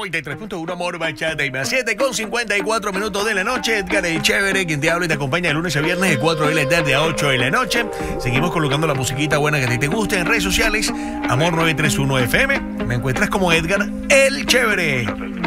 93.1 Amor, Bachata y más 7:54 de la noche. Edgar el Chévere, quien te habla y te acompaña de lunes a viernes de 4 de la tarde a 8 de la noche. Seguimos colocando la musiquita buena que a ti te guste en redes sociales. Amor 931 FM. Me encuentras como Edgar el Chévere.